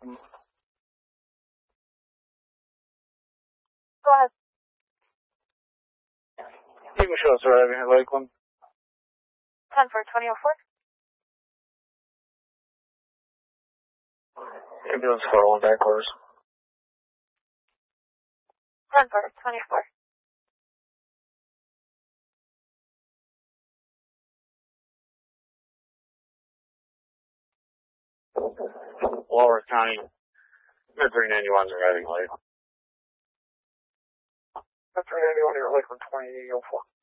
Go ahead. Hey, Michelle, sorry, I have Lakeland. 10 for 2004. Ambulance 401 back orders. 10 for 24. Walworth County, Med 391's arriving late. Med 391, you're Lakeland 2004.